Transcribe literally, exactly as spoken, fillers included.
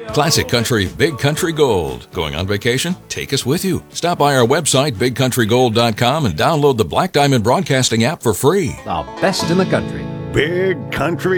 Classic Country, Big Country Gold. Going on vacation? Take us with you. Stop by our website, big country gold dot com, and download the Black Diamond Broadcasting app for free. The best in the country. Big Country